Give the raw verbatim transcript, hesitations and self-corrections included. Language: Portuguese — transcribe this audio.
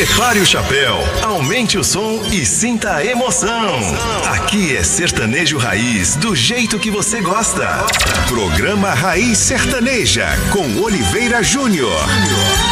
Prepare o chapéu, aumente o som e sinta a emoção. Aqui é Sertanejo Raiz, do jeito que você gosta. Programa Raiz Sertaneja, com Oliveira Júnior.